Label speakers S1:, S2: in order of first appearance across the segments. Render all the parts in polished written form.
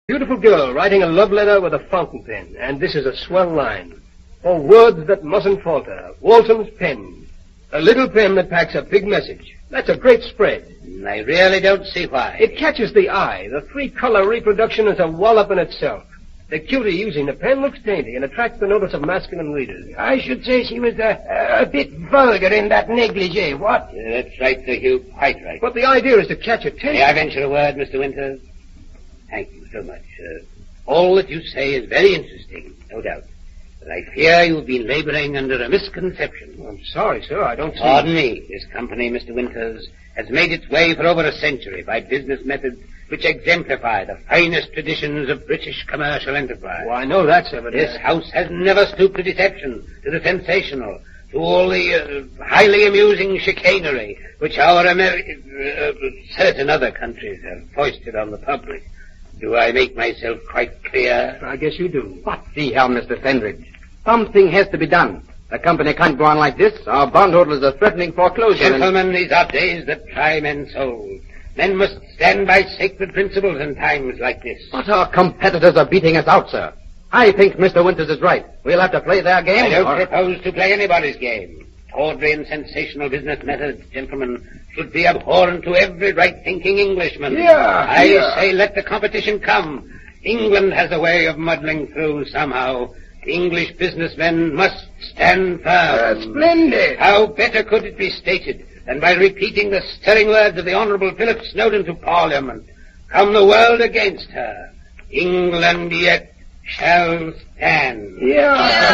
S1: Beautiful girl writing a love letter with a fountain pen. And this is a swell line. For words that mustn't falter, Walton's pen. A little pen that packs a big message. That's a great spread.
S2: I really don't see why.
S1: It catches the eye. The three-color reproduction is a wallop in itself. The cutie using the pen looks dainty and attracts the notice of masculine readers.
S3: I should say she was a bit vulgar in that negligee, what?
S2: That's right, Sir Hugh, quite right.
S1: But the idea is to catch attention.
S2: May I venture a word, Mr. Winters? Thank you so much. All that you say is very interesting, no doubt. But I fear you've been laboring under a misconception.
S1: I'm sorry, sir. I don't see...
S2: Pardon me. This company, Mr. Winters, has made its way for over a century by business methods which exemplify the finest traditions of British commercial enterprise.
S1: Well, I know that, sir, but...
S2: This house has never stooped to deception, to the sensational, to all the highly amusing chicanery which our certain other countries have foisted on the public. Do I make myself quite clear?
S1: I guess you do.
S3: But see here, Mr. Sandridge. Something has to be done. The company can't go on like this. Our bondholders are threatening foreclosure.
S2: Gentlemen, these are days that try men's souls. Men must stand by sacred principles in times like this.
S3: But our competitors are beating us out, sir. I think Mr. Winters is right. We'll have to play their game.
S2: I don't propose to play anybody's game. Tawdry and sensational business methods, gentlemen, should be abhorrent to every right-thinking Englishman. I say let the competition come. England has a way of muddling through somehow. English businessmen must stand firm.
S3: Splendid.
S2: How better could it be stated than by repeating the stirring words of the Honourable Philip Snowden to Parliament? Come the world against her, England yet shall stand.
S1: Well,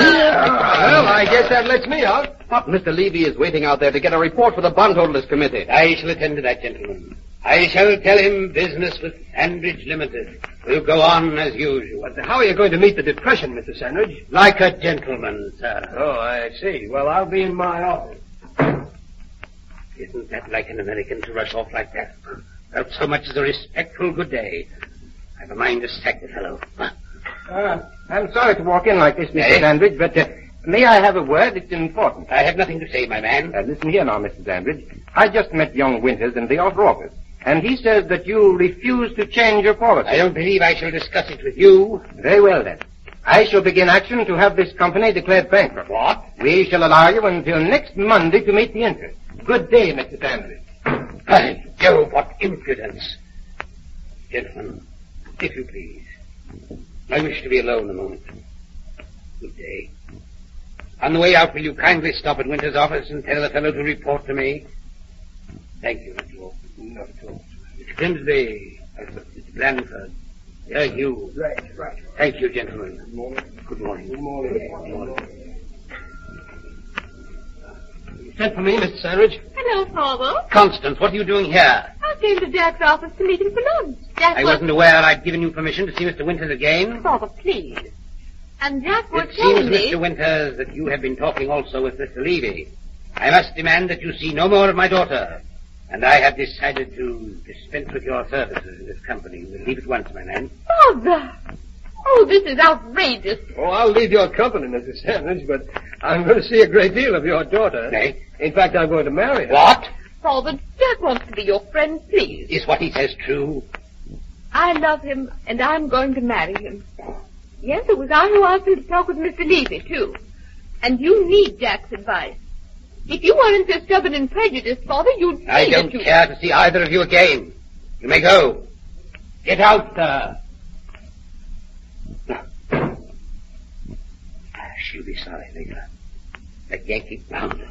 S1: I guess that lets me out.
S3: But Mr. Levy is waiting out there to get a report for the bondholders committee.
S2: I shall attend to that, gentlemen. I shall tell him business with Sandridge Limited will go on as usual.
S1: But how are you going to meet the depression, Mr. Sandridge?
S2: Like a gentleman, sir.
S1: Oh, I see. Well, I'll be in my office.
S2: Isn't that like an American to rush off like that? Without so much as a respectful good day. I've a mind to sack the fellow.
S3: I'm sorry to walk in like this, Mr. Sandridge, but may I have a word? It's important.
S2: I have nothing to say, my man.
S3: Listen here now, Mr. Sandridge. I just met young Winters in the outer office, and he says that you refuse to change your policy.
S2: I don't believe I shall discuss it with you.
S3: Very well, then. I shall begin action to have this company declared bankrupt.
S2: What?
S3: We shall allow you until next Monday to meet the interest. Good day, Mr. Sandridge.
S2: By Jove, what impudence. Gentlemen, if you please. I wish to be alone a moment. Good day. On the way out, will you kindly stop at Winter's office and tell the fellow to report to me? Thank you, Mr. Walton. Not at all. Mr. Grimsby, Mr. Blandford, Hugh.
S1: Right.
S2: Thank you, gentlemen.
S1: Good morning.
S2: Good morning.
S1: Good morning. You sent for me, Mr. Sandridge?
S4: Hello, Father.
S2: Constance, what are you doing here?
S4: I came to Jack's office to meet him for lunch. Jack
S2: I wasn't aware I'd given you permission to see Mr. Winters again.
S4: Father, please. And Jack was
S2: It seems,
S4: telling me...
S2: Mr. Winters, that you have been talking also with Mr. Levy. I must demand that you see no more of my daughter. And I have decided to dispense with your services in this company. We'll leave at once, my man.
S4: Father! Oh, this is outrageous.
S1: Oh, I'll leave your company, Mr. Sandridge, but I'm going to see a great deal of your daughter.
S2: Nay?
S1: In fact, I'm going to marry her.
S2: What?
S4: Father, Jack wants to be your friend, please.
S2: Is what he says true?
S4: I love him, and I'm going to marry him. Yes, it was I who asked him to talk with Mr. Levy, too. And you need Jack's advice. If you weren't so stubborn and prejudiced, Father, you'd see
S2: I don't care to see either of you again. You may go. Get out, sir. She'll be sorry, Vigor. That Yankee bounder.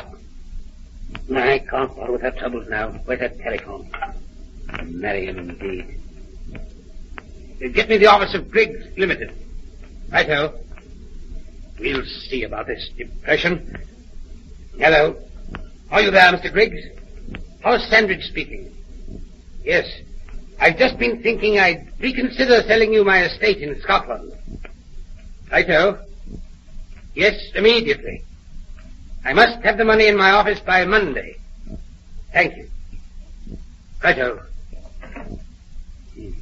S2: I can't bother with her troubles now. Where's that telephone? Marry him, indeed. Get me the office of Griggs Limited. Righto. We'll see about this depression. Hello. Are you there, Mr. Griggs? How's Sandridge speaking? Yes. I've just been thinking I'd reconsider selling you my estate in Scotland. Righto. Yes, immediately. I must have the money in my office by Monday. Thank you. Righto. It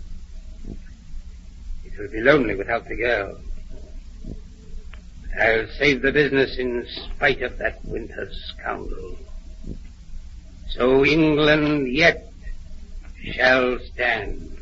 S2: will be lonely without the girl. But I'll save the business in spite of that winter scoundrel. So England yet shall stand.